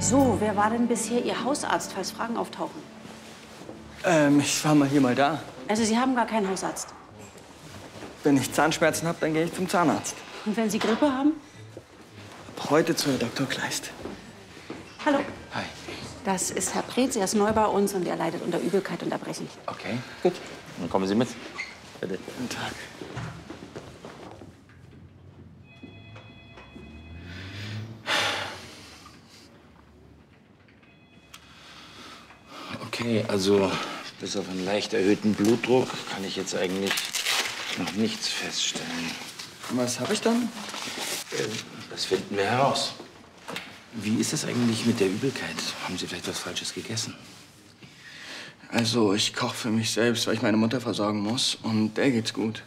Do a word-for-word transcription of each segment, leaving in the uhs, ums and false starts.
So, wer war denn bisher Ihr Hausarzt, falls Fragen auftauchen? Ähm, ich war mal hier mal da. Also Sie haben gar keinen Hausarzt. Wenn ich Zahnschmerzen habe, dann gehe ich zum Zahnarzt. Und wenn Sie Grippe haben? Ab heute zu Herr Doktor Kleist. Hallo. Hi. Das ist Herr Preetz, er ist neu bei uns und er leidet unter Übelkeit und Erbrechen. Okay, gut. Dann kommen Sie mit. Bitte. Guten Tag. Okay, also bis auf einen leicht erhöhten Blutdruck kann ich jetzt eigentlich noch nichts feststellen. Was habe ich dann? Äh, Das finden wir heraus. Wie ist es eigentlich mit der Übelkeit? Haben Sie vielleicht was Falsches gegessen? Also, ich koche für mich selbst, weil ich meine Mutter versorgen muss. Und der geht's gut.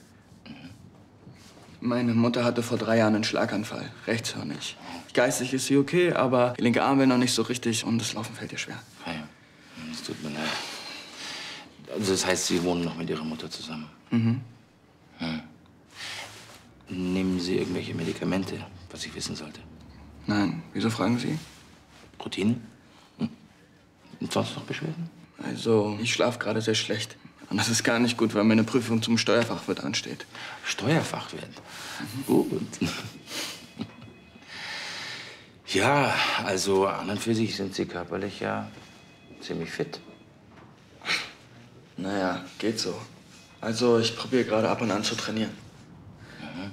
Meine Mutter hatte vor drei Jahren einen Schlaganfall. Rechtshirnig. Geistig ist sie okay, aber der linke Arm will noch nicht so richtig und das Laufen fällt ihr schwer. Ah ja, es tut mir leid. Also das heißt, Sie wohnen noch mit Ihrer Mutter zusammen? Mhm. Hm. Nehmen Sie irgendwelche Medikamente, was ich wissen sollte? Nein. Wieso fragen Sie? Routinen? Hm. Und sonst noch Beschwerden? Also, ich schlafe gerade sehr schlecht. Und das ist gar nicht gut, weil meine Prüfung zum Steuerfachwirt ansteht. Steuerfachwirt? Mhm. Gut. Ja, also an und für sich sind Sie körperlich ja ziemlich fit. Naja, geht so. Also, ich probiere gerade ab und an zu trainieren. Mhm.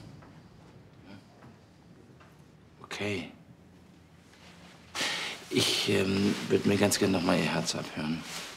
Okay. Ich ähm, würde mir ganz gerne noch mal Ihr Herz abhören.